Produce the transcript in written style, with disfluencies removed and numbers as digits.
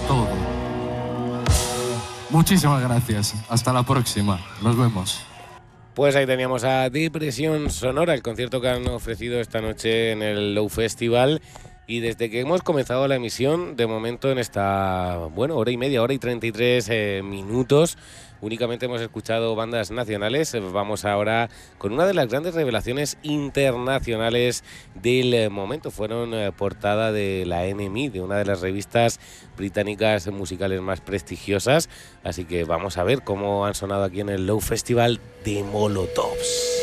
todo. Muchísimas gracias. Hasta la próxima. Nos vemos. Pues ahí teníamos a Depresión Sonora, el concierto que han ofrecido esta noche en el Low Festival. Y desde que hemos comenzado la emisión, de momento en esta, hora y media, hora y 33 minutos, únicamente hemos escuchado bandas nacionales. Vamos ahora con una de las grandes revelaciones internacionales del momento. Fueron portada de la NME, de una de las revistas británicas musicales más prestigiosas. Así que vamos a ver cómo han sonado aquí en el Low Festival de Molotovs.